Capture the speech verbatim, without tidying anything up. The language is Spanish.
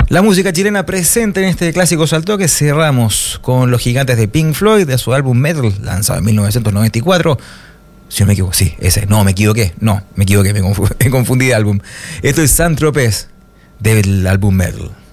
La música chilena presente en este clásico salto que cerramos con los gigantes de Pink Floyd de su álbum Metal, lanzado en mil novecientos noventa y cuatro. Si no me equivoco, sí, ese, no, me equivoqué, no, me equivoqué, me confundí, me confundí de álbum. Esto es Saint-Tropez del álbum Metal.